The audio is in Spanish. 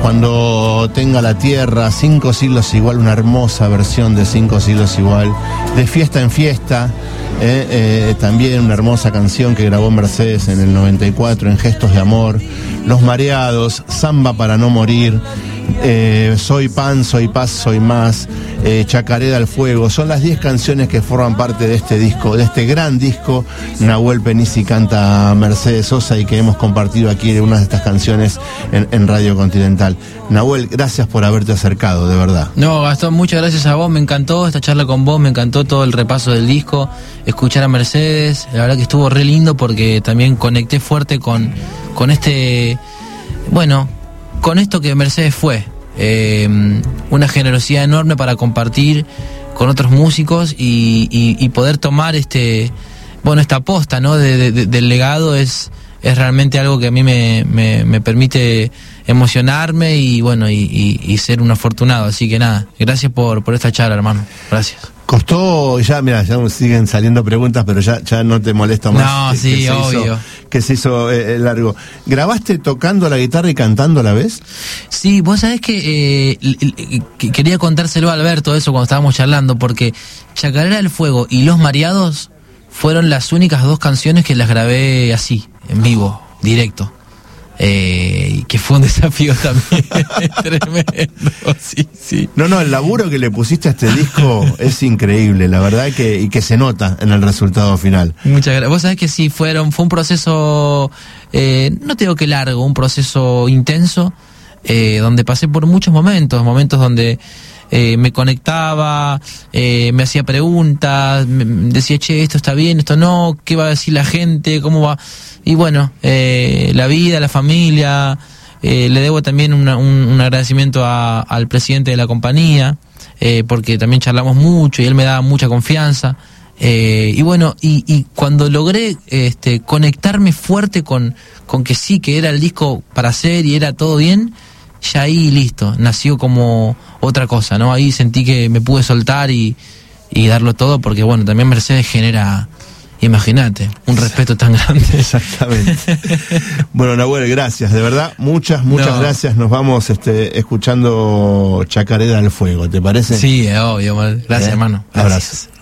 Cuando tenga la tierra, 5 siglos igual, una hermosa versión de 5 siglos igual, de Fiesta en Fiesta, también una hermosa canción que grabó Mercedes en el 94, en Gestos de Amor, Los Mareados, Samba para no morir, Soy Pan, Soy Paz, Soy Más, Chacarera al Fuego. Son las 10 canciones que forman parte de este disco, de este gran disco. Nahuel Penisi canta Mercedes Sosa y que hemos compartido aquí una de estas canciones en Radio Continental. Nahuel, gracias por haberte acercado, de verdad. No, Gastón, muchas gracias a vos, me encantó esta charla con vos, me encantó todo el repaso del disco, escuchar a Mercedes, la verdad que estuvo re lindo porque también conecté fuerte con este, bueno, con esto que Mercedes fue, una generosidad enorme para compartir con otros músicos y poder tomar esta aposta, ¿no? del legado es realmente algo que a mí me permite emocionarme y ser un afortunado. Así que nada, gracias por esta charla, hermano. Gracias. Costó, ya siguen saliendo preguntas, pero ya no te molesta más. No, sí, obvio. Que se hizo largo. ¿Grabaste tocando la guitarra y cantando a la vez? Sí, vos sabés que quería contárselo a Alberto eso cuando estábamos charlando, porque Chacarera del Fuego y Los Mareados fueron las únicas 2 canciones que las grabé así, en vivo, directo. Que fue un desafío también tremendo, sí. No, el laburo que le pusiste a este disco es increíble, la verdad, y que se nota en el resultado final. Muchas gracias. Vos sabés que sí, fue un proceso, no te digo que largo, un proceso intenso, donde pasé por muchos momentos donde me conectaba, me hacía preguntas, decía, che, esto está bien, esto no, ¿qué va a decir la gente? ¿Cómo va? Y bueno, la vida, la familia, le debo también un agradecimiento al presidente de la compañía, porque también charlamos mucho y él me daba mucha confianza. Y bueno, y cuando logré conectarme fuerte con que sí, que era el disco para hacer y era todo bien, ya ahí listo, nació como otra cosa, ¿no? Ahí sentí que me pude soltar y darlo todo, porque bueno, también Mercedes genera, imagínate, un respeto tan grande. Exactamente. Bueno, Nahuel, gracias, de verdad, muchas gracias. Nos vamos escuchando Chacarera al Fuego, ¿te parece? Sí, obvio, gracias, hermano. Gracias. Abrazos.